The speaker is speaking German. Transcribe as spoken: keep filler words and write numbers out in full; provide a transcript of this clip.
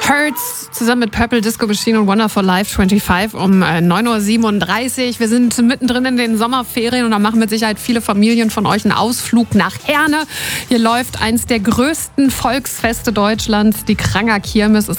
Hurts zusammen mit Purple Disco Machine und Wonderful Life fünfundzwanzig um äh, neun Uhr siebenunddreißig. Wir sind mittendrin in den Sommerferien und da machen mit Sicherheit viele Familien von euch einen Ausflug nach Herne. Hier läuft eins der größten Volksfeste Deutschlands, die Kranger Kirmes.